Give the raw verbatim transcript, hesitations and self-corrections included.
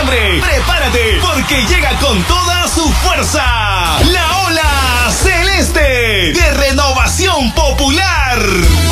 diciembre, prepárate porque llega con toda su fuerza la ola celeste de Renovación Popular.